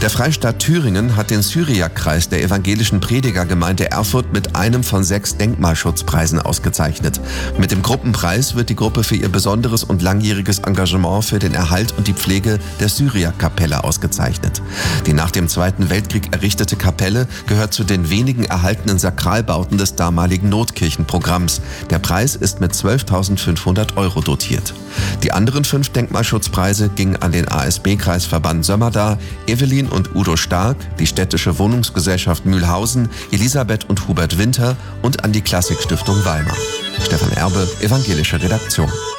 Der Freistaat Thüringen hat den Syriakkreis der evangelischen Predigergemeinde Erfurt mit einem von 6 Denkmalschutzpreisen ausgezeichnet. Mit dem Gruppenpreis wird die Gruppe für ihr besonderes und langjähriges Engagement für den Erhalt und die Pflege der Syriakkapelle ausgezeichnet. Die nach dem Zweiten Weltkrieg errichtete Kapelle gehört zu den wenigen erhaltenen Sakralbauten des damaligen Notkirchenprogramms. Der Preis ist mit 12.500 € dotiert. Die anderen 5 Denkmalschutzpreise gingen an den ASB-Kreisverband Sömmerda, Evelyn und Udo Stark, die Städtische Wohnungsgesellschaft Mühlhausen, Elisabeth und Hubert Winter und an die Klassikstiftung Weimar. Stefan Erbe, Evangelische Redaktion.